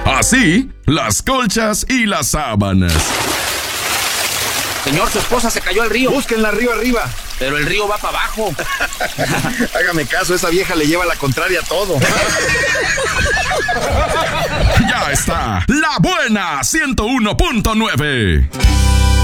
Así, las colchas y las sábanas. Señor, su esposa se cayó al río. Búsquenla río arriba. Pero el río va para abajo. Hágame caso, esa vieja le lleva la contraria a todo. Ya está, La Buena 101.9.